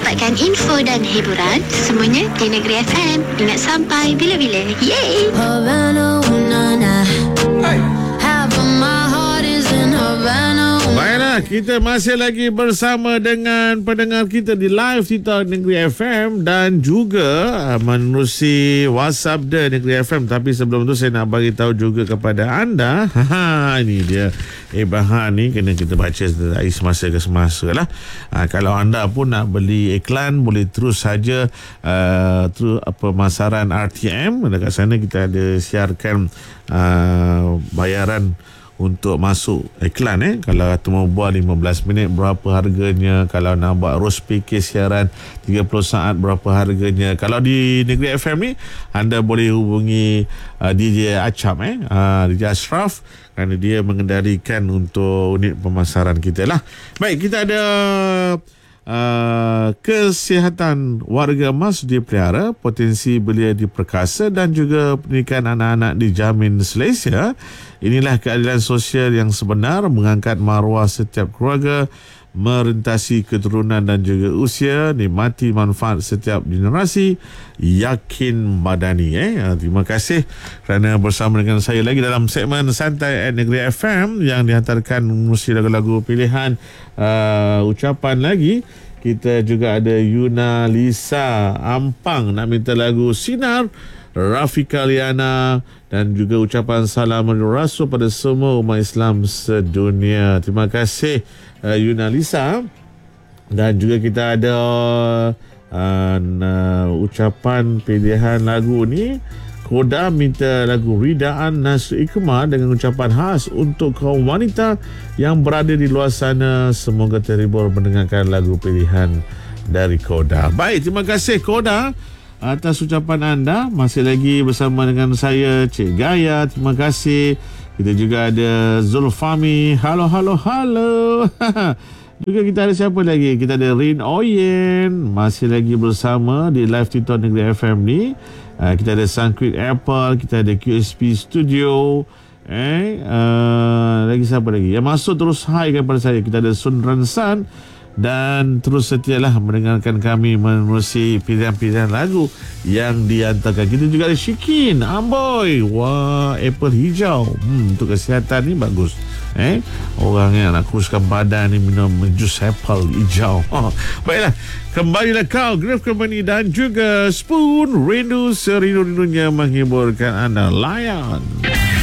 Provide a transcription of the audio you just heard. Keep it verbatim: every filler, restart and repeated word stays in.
dapatkan info dan hiburan semuanya di Negeri F M. Ingat sampai bila-bila. Yeay! Havana, ooh, na, na. Half of my heart is in Havana. Baiklah, kita masih lagi bersama dengan pendengar kita di live TikTok Negeri F M dan juga uh, menerusi WhatsApp The Negeri F M. Tapi sebelum tu saya nak bagi tahu juga kepada anda, ha, ini dia Ibahan ni kena kita baca dari semasa ke semasa lah. Uh, kalau anda pun nak beli iklan, boleh terus saja uh, terus pemasaran R T M. Dekat sana kita ada siarkan uh, bayaran untuk masuk iklan eh. Kalau kata mau buat lima belas minit berapa harganya, kalau nak buat roast package siaran tiga puluh saat berapa harganya. Kalau di Negeri F M ni anda boleh hubungi uh, D J Acap eh uh, D J Ashraf kerana dia mengendalikan untuk unit pemasaran kita lah. Baik, kita ada Uh, kesihatan warga emas dipelihara, potensi belia diperkasa dan juga pendidikan anak-anak dijamin selesa. Inilah keadilan sosial yang sebenar, mengangkat maruah setiap keluarga, merentasi keturunan dan juga usia, nikmati manfaat setiap generasi, yakin madani eh. Terima kasih kerana bersama dengan saya lagi dalam segmen Santai at Negeri F M yang dihantarkan mesti lagu-lagu pilihan uh, ucapan lagi. Kita juga ada Yuna Lisa Ampang nak minta lagu Sinar, Rafika Liana dan juga ucapan salam rasul pada semua umat Islam sedunia. Terima kasih uh, Yuna Lisa. Dan juga kita ada uh, uh, ucapan pilihan lagu ni. Koda minta lagu Ridaan Nasr Ikmah dengan ucapan khas untuk kaum wanita yang berada di luar sana. Semoga terhibur mendengarkan lagu pilihan dari Koda. Baik, terima kasih Koda atas ucapan anda. Masih lagi bersama dengan saya Cik Gaya. Terima kasih. Kita juga ada Zulfami. Halo, halo, halo. Juga kita ada siapa lagi? Kita ada Rin Oyen. Masih lagi bersama di live TikTok Negeri F M ni. Uh, kita ada Sunquid Apple, kita ada Q S P Studio. Eh, uh, lagi siapa lagi? Yang masuk terus hai kepada saya. Kita ada Sundran San. Dan terus setialah mendengarkan kami menerusi pilihan-pilihan lagu yang dihantarkan. Kita juga ada Shikin, Amboy. Wah, apple hijau. Hmm, untuk kesihatan ni bagus. Eh, orang yang nak kuruskan badan ni minum jus apple hijau. Oh, baiklah, kembalilah kau Grave Company dan juga Spoon, rindu serindu-rindunya menghiburkan anda. Layan.